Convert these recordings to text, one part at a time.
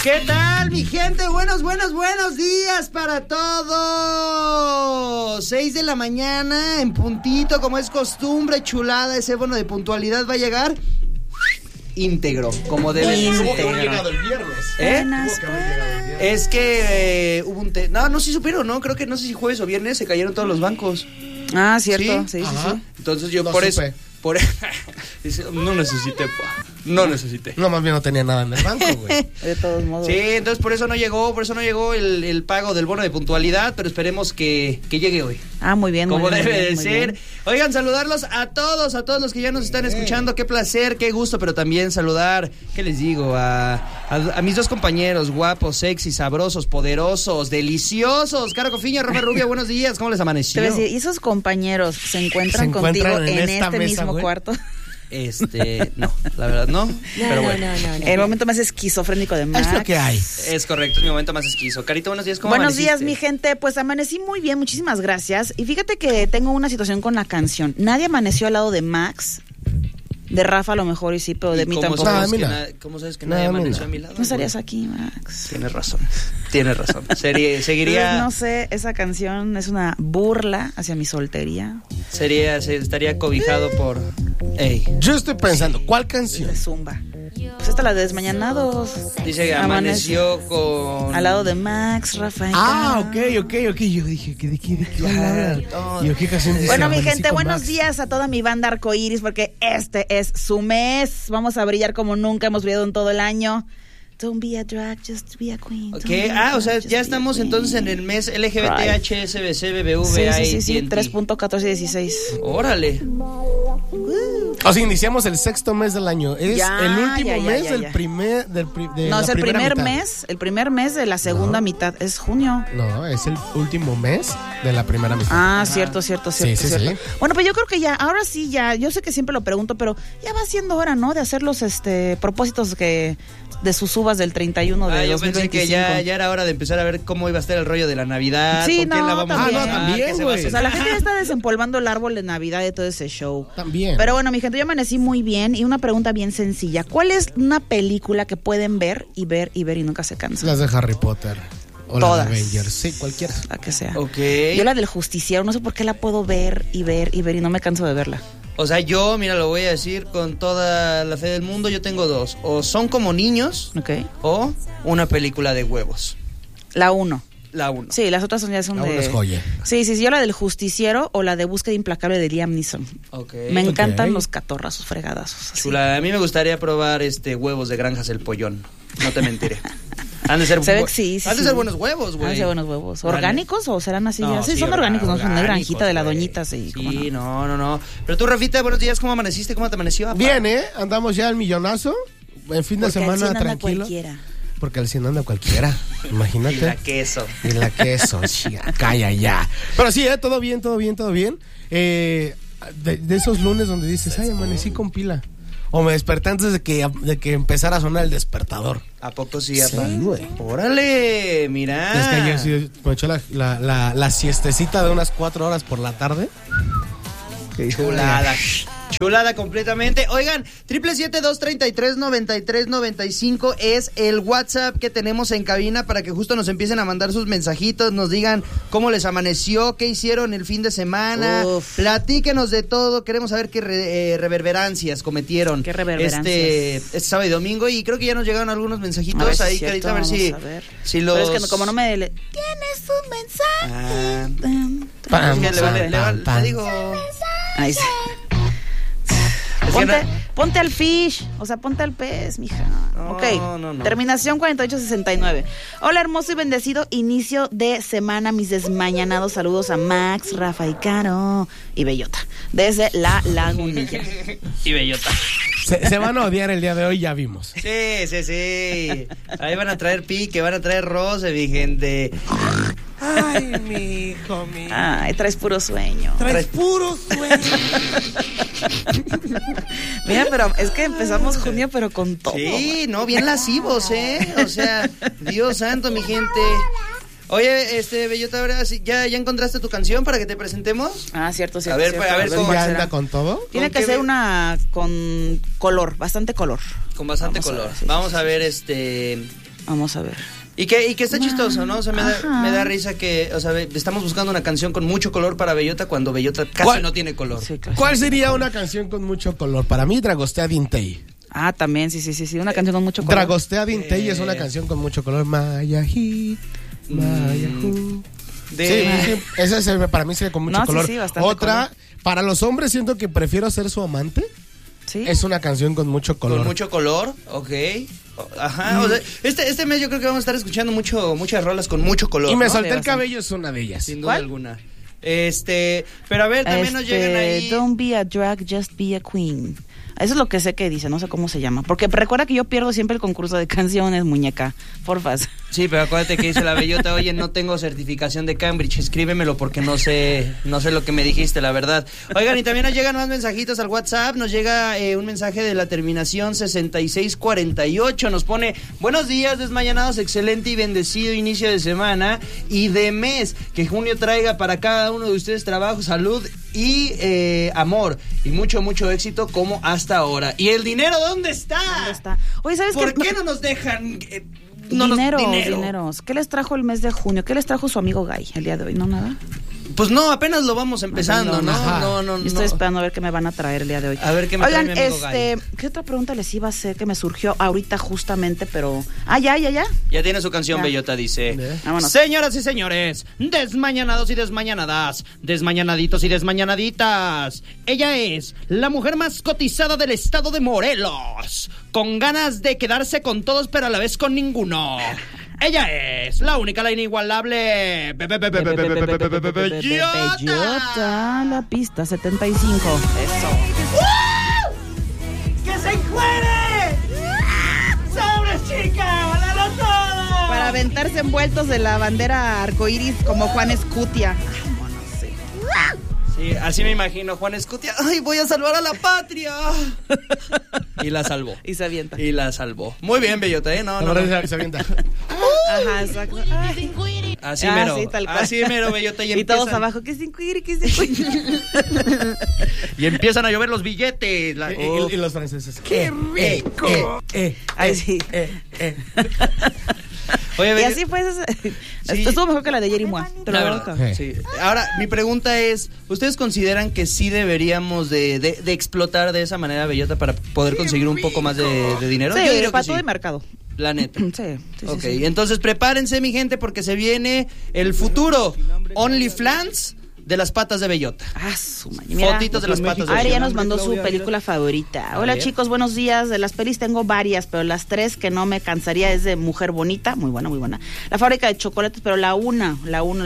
¿Qué tal, mi gente? Buenos días para todos. 6 de la mañana, en puntito, como es costumbre, chulada. Ese bono de puntualidad va a llegar íntegro, como debe ser. Tuvo que haber llegado el viernes. Es que hubo un... No sé si supieron, ¿no? Creo que no sé si jueves o viernes se cayeron todos los bancos. Ah, cierto. Sí. Entonces yo No por supe. eso... No necesité, no necesité. No, más bien no tenía nada en el banco, güey. De todos modos. Sí, entonces por eso no llegó el pago del bono de puntualidad, pero esperemos que llegue hoy. Ah, muy bien. Como muy bien, debe de muy ser. bien. Oigan, saludarlos a todos los que ya nos están escuchando. Qué placer, qué gusto, pero también saludar, ¿qué les digo? A mis dos compañeros, guapos, sexy, sabrosos, poderosos, deliciosos. Caro Cofiño, Rafa Rubio, buenos días. ¿Cómo les amaneció? Te voy a decir, ¿y esos compañeros se encuentran contigo en esta este mesa, mismo güey? cuarto? No, la verdad no. Pero bueno. El momento más esquizofrénico de Max. Es lo que hay. Es correcto, es mi momento más esquizo. Carito, buenos días, ¿cómo Buenos días, amaneciste? mi gente. Pues amanecí muy bien, muchísimas gracias. Y fíjate que tengo una situación con la canción. Nadie amaneció al lado de Max. De Rafa a lo mejor y sí, pero de mí tampoco. ¿Cómo sabes que nadie amaneció a mi lado? No estarías aquí, Max. Tienes razón. Seguiría... Entonces, no sé, esa canción es una burla hacia mi soltería. Estaría cobijado por... Ey. Yo estoy pensando, ¿cuál canción? De Zumba. Pues esta, la de Desmañanados. Dice que amaneció con... Al lado de Max, Rafa y Ah, Caro. ok. Yo dije, ¿de qué hablan? Y yo, ¿qué canción dice? Bueno, mi Amanecí gente, con buenos Max. días a toda mi banda arcoíris, porque este es su mes. Vamos a brillar como nunca hemos brillado en todo el año. Don't be a drag, just be a queen. Ok, o sea, ya estamos entonces en el mes LGBT, HSBC, BBVA Sí, y TNT. 3.1416. Órale. O sea, iniciamos el sexto mes del año. Es Ya, el último ya, mes ya. del primer... de No, la es el primera primer mitad. mes, el primer mes de la segunda mitad, es junio. No, es el último mes de la primera mitad. Ah, cierto. Sí. Bueno, pues yo creo que ya, ahora sí ya, yo sé que siempre lo pregunto, pero ya va siendo hora, ¿no? De hacer los propósitos de sus uvas del 31 de Yo 2025. pensé que ya era hora de empezar a ver cómo iba a estar el rollo de la Navidad. Sí, con quién no, la vamos también. a llevar, también, qué se va a güey. O sea, la cenar. gente ya está desempolvando el árbol de Navidad y todo ese show. También. Pero bueno, mi gente, yo amanecí muy bien y una pregunta bien sencilla. ¿Cuál es una película que pueden ver y nunca se cansan? Las de Harry Potter. O Todas. la de Avengers. Sí, cualquiera. La que sea. Ok. Yo la del Justiciero, no sé por qué la puedo ver y no me canso de verla. O sea, yo, mira, lo voy a decir con toda la fe del mundo, yo tengo dos. O Son como niños, Ok. o una película de huevos. La 1. La uno. Sí, las otras ya son La de... una es joya. Sí, yo la del Justiciero o la de Búsqueda Implacable de Liam Neeson. Ok. Me encantan Ok. los catorrazos fregadazos. Así. Chula, a mí me gustaría probar huevos de Granjas El Pollón. No te mentiré. Han de ser, Se ve que sí. han de ser buenos huevos, güey. Han de ser buenos huevos. Vale. ¿Orgánicos o serán así? No, ya? Sí, sí, son orgánicos, no son de orgánicos, granjita de la güey. doñita, sí. ¿cómo Sí, no? no. Pero tú, Rafita, buenos días, ¿cómo amaneciste? ¿Cómo te amaneció? Apa? Bien, Andamos ya al millonazo. El fin de Porque semana al cien anda tranquilo. cualquiera. Porque al 100 anda cualquiera. Imagínate. Y la queso. Y la queso, chica, calla ya. Pero sí, todo bien. De esos lunes donde dices, ay, amanecí con pila. O me desperté antes de que empezara a sonar el despertador. ¿A poco sí, apa? Sí, güey. Órale, mira. Es que yo sí me eché la siestecita de unas 4 horas por la tarde. Chulada completamente. Oigan, 777-233-9395 es el WhatsApp que tenemos en cabina para que justo nos empiecen a mandar sus mensajitos, nos digan cómo les amaneció, qué hicieron el fin de semana. Uf. Platíquenos de todo. Queremos saber qué reverberancias cometieron ¿Qué reverberancias? este sábado y domingo. Y creo que ya nos llegaron algunos mensajitos A ver si ahí, es cierto, Carita, a ver si Pero los... es que como no me... Tienes un mensaje. Pam, Es que le digo... Ahí sí. Es que Ponte al fish, o sea, ponte al pez, mija. No, Ok, no. terminación 4869. Hola, hermoso y bendecido inicio de semana, mis desmañanados saludos a Max, Rafa y Caro y Bellota, desde La Lagunilla. Y Bellota. Se van a odiar el día de hoy, ya vimos. Sí. Ahí van a traer pique, van a traer roce, mi gente. Ay, mi hijo, Ay, traes puro sueño. Traes puro sueño. Mira, pero es que empezamos junio, pero con todo. Sí, no, bien lascivos, O sea, Dios santo, mi gente. Oye, Bellota, ahora sí, ¿ya encontraste tu canción para que te presentemos? Ah, cierto. A ver, ¿cómo ¿Ya será? anda con todo? Tiene ¿Con que qué ser ve- una con color, bastante color. Con bastante Vamos a color. ver, sí, Vamos sí, a ver, Vamos a ver. Y que está chistoso, ¿no? O sea, me da risa que, o sea, estamos buscando una canción con mucho color para Bellota cuando Bellota casi no tiene color. Sí, claro. ¿Cuál sería una canción con mucho color? Para mí, Dragostea Dintei. Ah, también, sí, una canción con mucho color. Dragostea Dintei es una canción con mucho color. Mayahi, Mayahu. Sí, esa es para mí sería con mucho color. Sí, bastante Otra, color. para los hombres siento que prefiero ser su amante. Sí. Es una canción con mucho color. Con mucho color, ok. Ajá, o sea, este mes yo creo que vamos a estar escuchando muchas rolas con mucho color. Y me ¿no? solté el bastante. cabello, es una de ellas. Sin duda ¿Cuál? alguna. Pero a ver, también nos llegan ahí. Don't be a drag, just be a queen. Eso es lo que sé que dice, no sé cómo se llama. Porque recuerda que yo pierdo siempre el concurso de canciones, muñeca. Porfas. Sí, pero acuérdate que dice la Bellota, oye, no tengo certificación de Cambridge, escríbemelo porque no sé lo que me dijiste, la verdad. Oigan, y también nos llegan más mensajitos al WhatsApp, nos llega un mensaje de la terminación 6648, nos pone, buenos días, desmañanados, excelente y bendecido inicio de semana y de mes, que junio traiga para cada uno de ustedes trabajo, salud y amor, y mucho éxito como hasta ahora. ¿Y el dinero dónde está? ¿Dónde está? Oye, ¿sabes ¿Por qué? qué no nos dejan... Dineros. ¿Qué les trajo el mes de junio? ¿Qué les trajo su amigo Guy el día de hoy? ¿No nada? Pues no, apenas lo vamos empezando, ¿no? Ajá. No. Yo estoy esperando a ver qué me van a traer el día de hoy. A ver qué me trae mi amigo Guy. ¿Qué otra pregunta les iba a hacer que me surgió ahorita justamente, pero... Ya. Ya tiene su canción, Ya. Bellota, dice. Vámonos. Señoras y señores, desmañanados y desmañanadas, desmañanaditos y desmañanaditas. Ella es la mujer más cotizada del estado de Morelos, con ganas de quedarse con todos pero a la vez con ninguno. Ella es la única, la inigualable Bellota, la pista 75. Eso. ¡Que se encuere! ¡Sobres, chica! ¡Dalo todo! Para aventarse envueltos de la bandera arcoíris como Juan Escutia. Sí, así me imagino, Juan Escutia. ¡Ay, voy a salvar a la patria! Y la salvó. Y se avienta. Y la salvó. Muy bien, Bellota, ¿eh? No. Ahora se avienta. Ajá, exacto. Ay. Así mero. Sí, tal cual. Así mero, Bellota. Y todos abajo, que sin cuir, que sin cuir. Y empiezan a llover los billetes. Y los franceses. ¡Qué rico! Ay, sí. Oye, Y así fue. Sí. Estuvo mejor que la de Jerry Mois. La verdad, sí. Ahora, mi pregunta es, ¿ustedes consideran que sí deberíamos de explotar de esa manera a Bellota para poder conseguir un poco más de dinero? Sí, Yo diría que para sí. todo el mercado. La neta. Sí. Ok, entonces prepárense, mi gente, porque se viene el futuro OnlyFans de las patas de Bellota. Su mañana. Mira, Fotitos de las patas de Ari ya Bellota. nos mandó su película favorita. Hola ver. chicos, buenos días. De las pelis tengo varias, pero las tres que no me cansaría es de Mujer Bonita, muy buena. La fábrica de chocolates, pero la uno.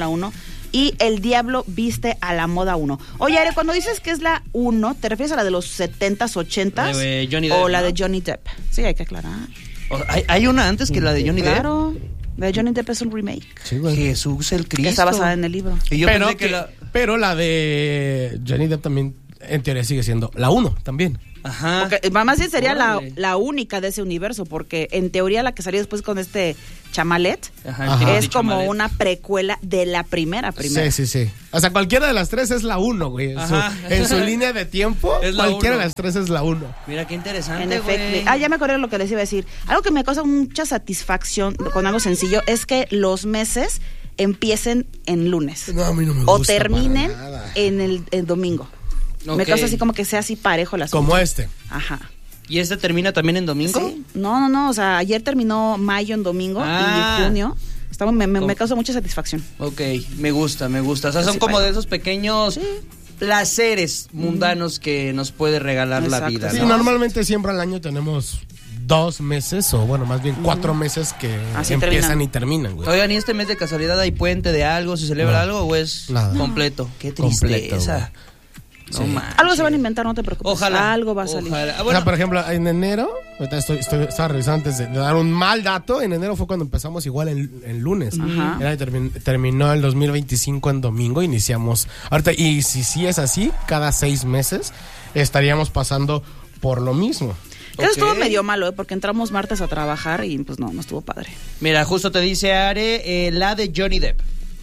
Y El Diablo Viste a la Moda 1. Oye, Ari, cuando dices que es la 1, ¿te refieres a la de los 70s, 80s? De Johnny Depp, o la ¿no? de Johnny Depp. Sí, hay que aclarar. ¿Hay una antes que la de Johnny Depp? Claro. La de Johnny Depp es un remake. Sí, güey. Jesús el Cristo. Que está basada en el libro. Y yo Pero, pensé que pero la de Johnny Depp también, en teoría, sigue siendo la 1 también. Ajá. Porque, más bien sería Órale. la única de ese universo, porque en teoría la que salió después con este Chamalet Ajá, Ajá. es como Chamalet. una precuela de la primera. Sí. O sea, cualquiera de las tres es la 1, güey. Ajá. En su línea de tiempo, Es la cualquiera uno. de las tres es la 1. Mira qué interesante, En efecto. güey. Ya me acordé de lo que les iba a decir. Algo que me causa mucha satisfacción con algo sencillo es que los meses empiecen en lunes. No, a mí no me o gusta terminen para nada. en el domingo. Me Ok. causa así como que sea así parejo las Como este. Ajá. ¿Y este termina también en domingo? Sí. No. O sea, ayer terminó mayo en domingo Ah. y junio. Me causa mucha satisfacción. Ok, me gusta. O sea, son Sí, como para- de esos pequeños placeres mundanos que nos puede regalar la Exacto. vida, Sí, ¿no? normalmente siempre al año tenemos 2 meses, o bueno, más bien 4 meses que Así empiezan terminan. y terminan, güey. Oigan, ¿y este mes de casualidad hay puente de algo? ¿Se celebra No. algo o es Nada. completo? Qué Completo, tristeza. güey. No Sí. manches. Algo se van a inventar, no te preocupes. Ojalá. Algo va a salir. Ojalá. Ah, O bueno, sea, por ejemplo, en enero, ahorita estaba revisando antes de dar un mal dato, en enero fue cuando empezamos igual el lunes. Ajá. Era terminó el 2025 en domingo, iniciamos. Ahorita, y si es así, cada 6 meses estaríamos pasando por lo mismo. Eso estuvo ok. medio malo, porque entramos martes a trabajar y pues no estuvo padre. Mira, justo te dice Are, la de Johnny Depp.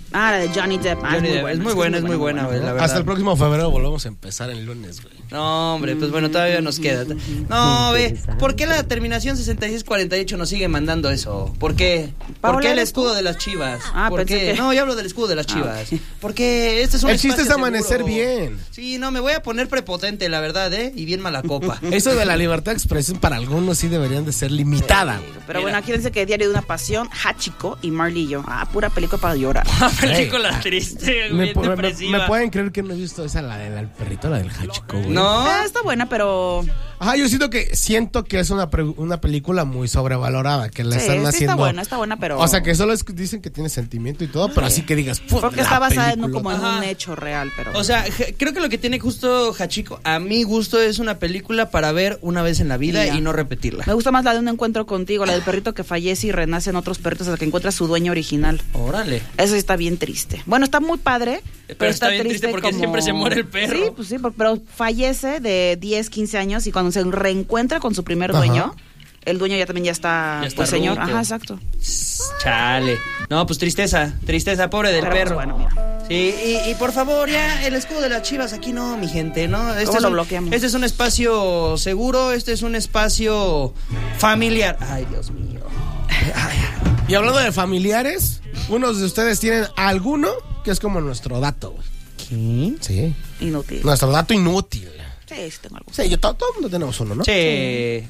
Ah, la de Johnny Depp. Ah, Johnny Depp. Es muy buena, güey, la verdad. Hasta el próximo febrero volvemos a empezar el lunes, güey. No, hombre, pues bueno, todavía nos queda. No, ve, ¿por qué la terminación 6648 nos sigue mandando eso? ¿Por qué? ¿Por qué el escudo de las Chivas? Ah, ¿Por qué? pensé que... No, yo hablo del escudo de las Chivas. Porque este es un El chiste es espacio amanecer seguro. bien. Sí, no, me voy a poner prepotente, la verdad, y bien mala copa. Eso de la libertad de expresión para algunos sí deberían de ser limitada, güey. Pero Mira. bueno, aquí dice que Diario de una Pasión, Hachiko y Marley y yo. Ah, pura película para llorar. Película triste, ¿Me bien depresiva. pueden creer que no he visto esa, la del perrito, la del Hachiko, güey? No. Está buena, pero... Ajá, yo siento que es una película muy sobrevalorada, que la Sí, están sí haciendo. está buena, pero... O sea, que solo dicen que tiene sentimiento y todo, pero así que digas, ¡pum! Porque la está basada en, película. como en Ajá. un hecho real, pero... O sea, creo que lo que tiene justo Hachiko, a mi gusto, es una película para ver una vez en la vida Ya. y no repetirla. Me gusta más la de Un encuentro contigo, la del perrito que fallece y renace en otros perritos hasta que encuentra a su dueño original. Órale. Eso sí está bien triste. Bueno, está muy padre, Pero está bien triste porque como- siempre se muere el perro. Sí, pues sí, pero fallece de 10, 15 años y cuando se reencuentra con su primer Ajá. dueño, el dueño ya también está, Ya está pues señor. ruco. Ajá, exacto. Chale. No, pues tristeza, pobre del Pero, perro. pues, bueno, mira. Sí, y por favor, ya, el escudo de las Chivas aquí no, mi gente, ¿no? ¿Cómo lo bloqueamos? Este es un espacio seguro, este es un espacio familiar. Ay, Dios mío. Ay, Y hablando de familiares, unos de ustedes tienen alguno que es como nuestro dato, güey. ¿qué? Sí. Inútil. Nuestro dato inútil. Sí, sí tengo algo. Sí, todo el mundo tenemos uno, ¿no? Sí.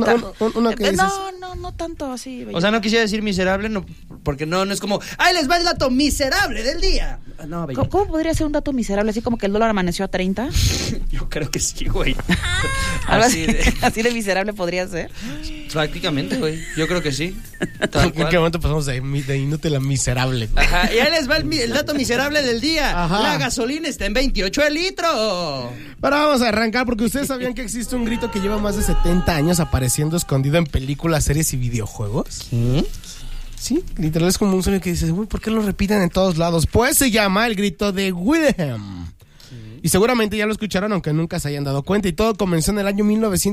Uno que dices. No tanto así. O sea, no quisiera decir miserable, no, porque no es como, ¡ay, les va el dato miserable del día! No, belleza. ¿Cómo podría ser un dato miserable? Así como que el dólar amaneció a 30. Yo creo que sí, güey. Algo Así de, así de miserable podría ser. prácticamente, güey. Yo creo que sí. Tal ¿En cual. qué momento pasamos de inútil a miserable? güey? Ajá, y ahí les va el dato miserable del día. Ajá. La gasolina está en 28 el litro. Pero vamos a arrancar porque ustedes sabían que existe un grito que lleva más de 70 años apareciendo escondido en películas, series y videojuegos. ¿Qué? Sí, literal es como un sonido que dices, uy, ¿por qué lo repiten en todos lados? Pues se llama el grito de Wilhelm. Y seguramente ya lo escucharon aunque nunca se hayan dado cuenta. Y todo comenzó en el año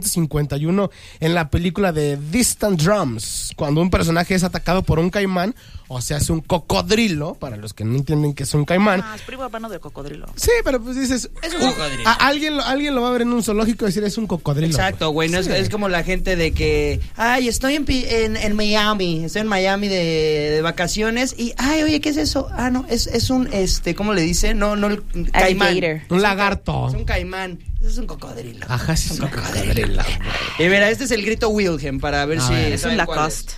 1951 en la película de Distant Drums, cuando un personaje es atacado por un caimán, o sea, es un cocodrilo, para los que no entienden qué es un caimán. Ah, es primo hermano del cocodrilo. Sí, pero pues dices, Es un cocodrilo. alguien lo va a ver en un zoológico y decir es un cocodrilo. Exacto, güey. No Sí. es como la gente de que, ay, estoy en Miami. Estoy en Miami de vacaciones. Y, ay, oye, ¿qué es eso? Ah, no, es un, ¿cómo le dice? No, el caimán. Alligator. Un lagarto. Es un caimán. Es un cocodrilo. Ajá, sí, es un cocodrilo. Y mira, este es el grito Wilhelm para ver A si. ver. Es saben un cuál Lacoste.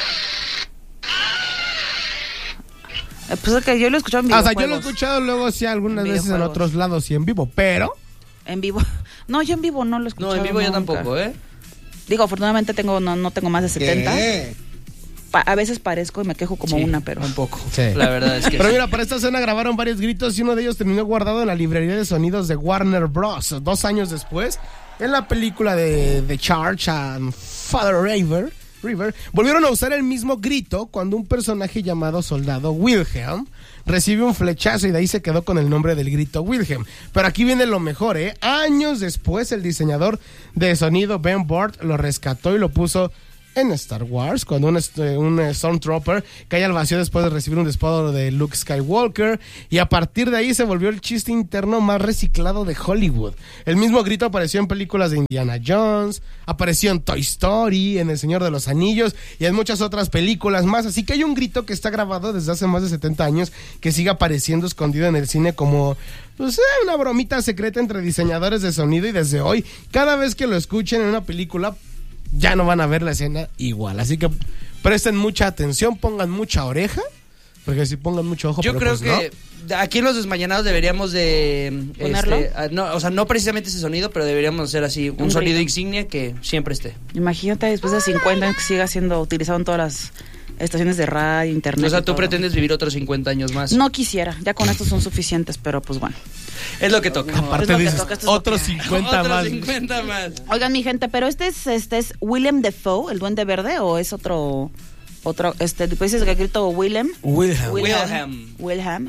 Pues es que yo lo he escuchado en O videojuegos. sea, yo lo he escuchado luego sí algunas En veces en videojuegos. otros lados y en vivo, pero En vivo. No, yo en vivo no lo he escuchado. No, en vivo yo nunca. tampoco, ¿eh? Digo, afortunadamente no tengo más de 70. A veces parezco y me quejo como Sí, una, pero... un poco. Sí. La verdad es que Pero sí. mira, para esta escena grabaron varios gritos y uno de ellos terminó guardado en la librería de sonidos de Warner Bros. 2 años después, en la película de The Charge and Father River, volvieron a usar el mismo grito cuando un personaje llamado Soldado Wilhelm recibe un flechazo y de ahí se quedó con el nombre del grito Wilhelm. Pero aquí viene lo mejor, ¿eh? Años después, el diseñador de sonido Ben Bort lo rescató y lo puso en Star Wars, cuando un Stormtrooper cae al vacío después de recibir un disparo de Luke Skywalker, y a partir de ahí se volvió el chiste interno más reciclado de Hollywood. El mismo grito apareció en películas de Indiana Jones, apareció en Toy Story, en El Señor de los Anillos y en muchas otras películas más, así que hay un grito que está grabado desde hace más de 70 años que sigue apareciendo escondido en el cine como pues, una bromita secreta entre diseñadores de sonido, y desde hoy, cada vez que lo escuchen en una película, ya no van a ver la escena igual. Así que presten mucha atención, pongan mucha oreja, porque si pongan mucho ojo, Yo pero creo pues que aquí en Los Desmañanados deberíamos de... ¿Ponerlo? no, o sea, no precisamente ese sonido, pero deberíamos hacer así un sonido grito. insignia que siempre esté. Imagínate después de 50 años que siga siendo utilizado en todas las estaciones de radio, internet. O sea, y tú todo. pretendes vivir otros 50 años más. No quisiera, ya con estos son suficientes, pero pues bueno. Es lo que toca. Es aparte lo que dices, toca, esto es lo otros que- 50 Otros más. 50 más. Oigan, mi gente, pero este es Willem Dafoe, el Duende Verde, o es otro, después dices que grito Willem. Wilhelm. Wilhelm. Wilhelm.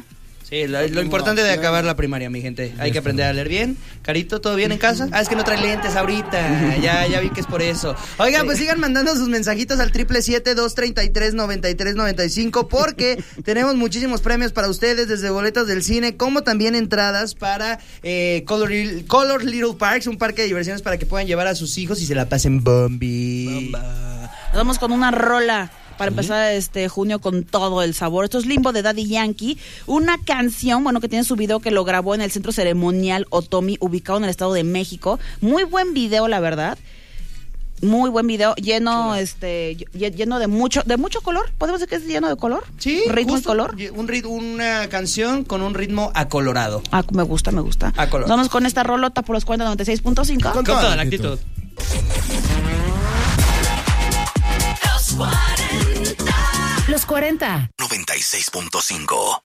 Sí, lo importante de acabar la primaria, mi gente. Hay que aprender a leer bien. Carito, ¿todo bien en casa? Es que no trae lentes ahorita. Ya vi que es por eso. Oigan, sí. Pues sigan mandando sus mensajitos al 777-233-9395 porque tenemos muchísimos premios para ustedes, desde boletas del cine, como también entradas para Color Little Parks, un parque de diversiones para que puedan llevar a sus hijos y se la pasen bombi. Nos vamos con una rola para empezar junio con todo el sabor. Esto es Limbo de Daddy Yankee, una canción, bueno, que tiene su video que lo grabó en el Centro Ceremonial Otomi, ubicado en el Estado de México. Muy buen video, la verdad. Muy buen video, lleno lleno de mucho color. ¿Podemos decir que es lleno de color? Sí, ritmo y color. Una canción con un ritmo acolorado. Me gusta. Acolorado. Vamos con esta rolota por los 4096.5. Con toda la actitud. Los 40. 96.5.